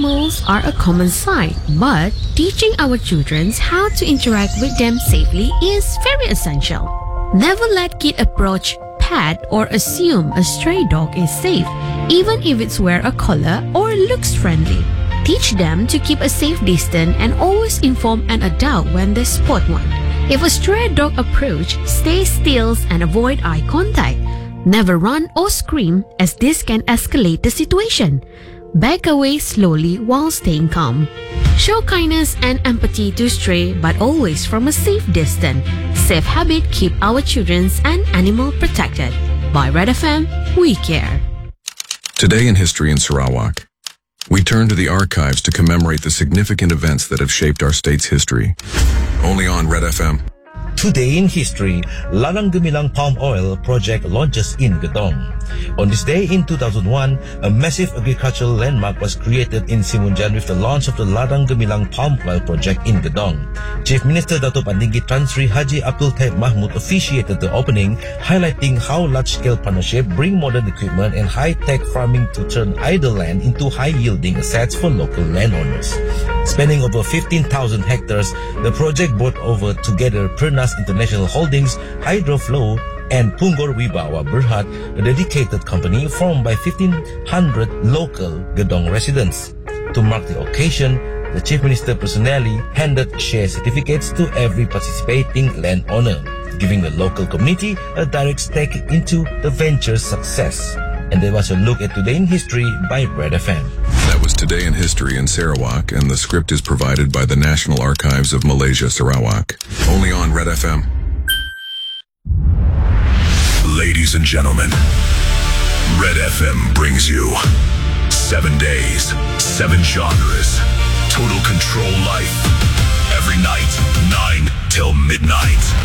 animals are a common sight, but teaching our children how to interact with them safely is very essential. Never let kid approach, pet, or assume a stray dog is safe, even if it's wear a collar or looks friendly. Teach them to keep a safe distance and always inform an adult when they spot one. If a stray dog approach, stay still and avoid eye contact. Never run or scream, as this can escalate the situation. Back away slowly while staying calm. Show kindness and empathy to stray, but always from a safe distance. Safe habit keep our children and animal protected. By Red FM, we care. Today in History in Sarawak, we turn to the archives to commemorate the significant events that have shaped our state's history. Only on Red FM. Today in history, Ladang Gemilang Palm Oil Project launches in Gedong. On this day in 2001, a massive agricultural landmark was created in Simunjan with the launch of the Ladang Gemilang Palm Oil Project in Gedong. Chief Minister Datuk Pandinggi Tan Sri Haji Abdul Taib Mahmud officiated the opening, highlighting how large-scale partnership bring modern equipment and high-tech farming to turn idle land into high-yielding assets for local landowners. Spanning over 15,000 hectares, the project brought over together Pernas International Holdings, Hydroflow, and Punggol Wibawa Berhad, a dedicated company formed by 1,500 local Gedong residents. To mark the occasion, the Chief Minister personally handed share certificates to every participating landowner, giving the local community a direct stake into the venture's success. And there was a look at Today in History by Red FM. That was Today in History in Sarawak, and the script is provided by the National Archives of Malaysia, Sarawak. Only on Red FM. Ladies and gentlemen, Red FM brings you 7 days, 7 genres, total control life. Every night, 9 till midnight.